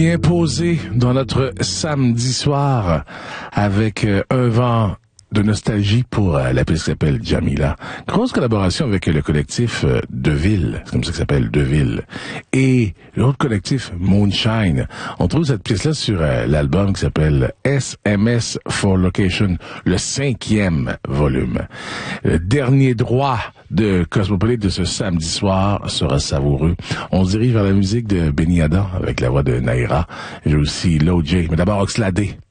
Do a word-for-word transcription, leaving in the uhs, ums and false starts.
bien posé dans notre samedi soir avec euh, un vent de nostalgie pour euh, la pièce qui s'appelle Jamila. Grosse collaboration avec euh, le collectif euh, Deville, c'est comme ça que ça s'appelle, Deville. Et l'autre collectif, Moonshine. On trouve cette pièce-là sur euh, l'album qui s'appelle S M S for Location, le cinquième volume. Le dernier droit de Cosmopolite de ce samedi soir sera savoureux. On se dirige vers la musique de Benny Adam avec la voix de Naira. J'ai aussi Low J, mais d'abord Oxlade.